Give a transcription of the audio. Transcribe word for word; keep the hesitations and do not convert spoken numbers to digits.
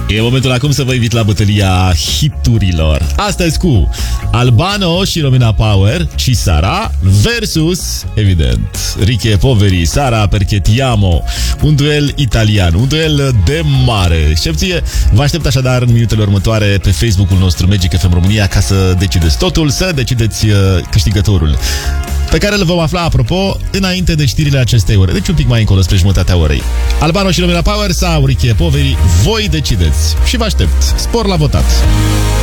E momentul acum să vă invit la bătălia hiturilor. Astăzi cu Albano și Romina Power și Sara versus, evident, Ricky e Poveri, Sara perché ti amo. Un duel italian, un duel de mare excepție. Vă aștept așadar în minutele următoare pe Facebook-ul nostru Magic F M România ca să decideți totul, să decideți câștigătorul, pe care îl vom afla, apropo, înainte de știrile acestei ore. Deci un pic mai încolo, spre jumătatea orei. Albano și Romina Power sau Ricky e Poveri, voi decideți. Și vă aștept. Spor la votat!